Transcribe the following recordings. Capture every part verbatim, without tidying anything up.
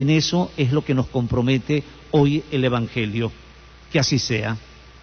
En eso es lo que nos compromete hoy el Evangelio. Que así sea.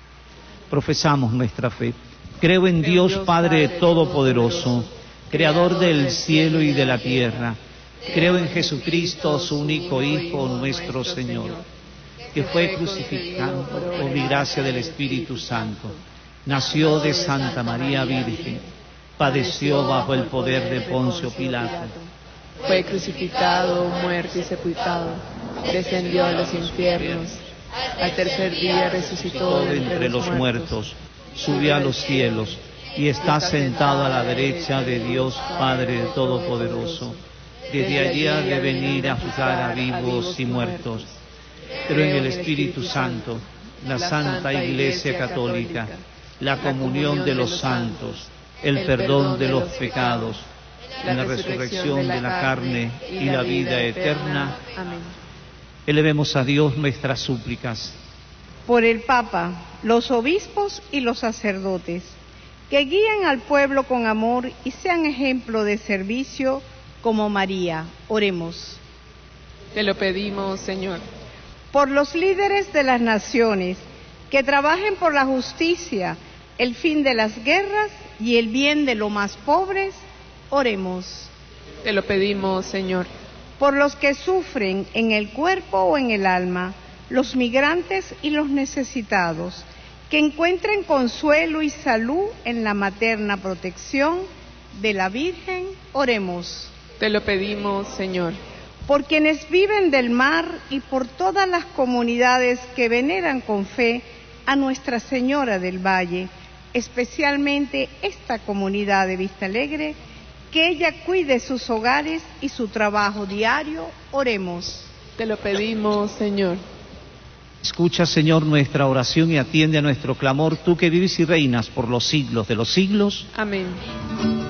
Profesamos nuestra fe. Creo en Dios Padre Todopoderoso, Creador del cielo y de la tierra. Creo en Jesucristo, su único Hijo, nuestro Señor, que fue crucificado por gracia del Espíritu Santo. Nació de Santa María Virgen, padeció bajo el poder de Poncio Pilato. Fue crucificado, muerto y sepultado, descendió a los infiernos. Al tercer día resucitó de entre los muertos, subió a los cielos y está sentado a la derecha de Dios Padre Todopoderoso. Desde allí ha de venir a juzgar a vivos y muertos. Creo en el Espíritu Santo, la Santa Iglesia Católica, la comunión de los santos, el perdón de los pecados, en la resurrección de la carne y la vida eterna. Amén. Elevemos a Dios nuestras súplicas. Por el Papa, los obispos y los sacerdotes, que guíen al pueblo con amor y sean ejemplo de servicio como María. Oremos. Te lo pedimos, Señor. Por los líderes de las naciones, que trabajen por la justicia, el fin de las guerras y el bien de los más pobres. Oremos. Te lo pedimos, Señor. Por los que sufren en el cuerpo o en el alma, los migrantes y los necesitados, que encuentren consuelo y salud en la materna protección de la Virgen. Oremos. Te lo pedimos, Señor. Por quienes viven del mar y por todas las comunidades que veneran con fe a Nuestra Señora del Valle, especialmente esta comunidad de Vistalegre, que ella cuide sus hogares y su trabajo diario. Oremos. Te lo pedimos, Señor. Escucha, Señor, nuestra oración y atiende a nuestro clamor, tú que vives y reinas por los siglos de los siglos. Amén.